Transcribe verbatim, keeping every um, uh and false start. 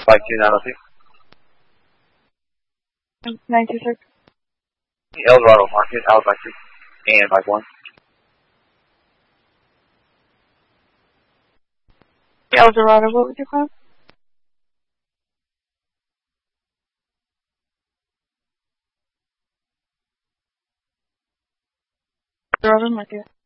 Five two nine oh two. Nine two six. El Dorado Market, Alibi three, and five one. El Dorado, what was your call? Dorado Market.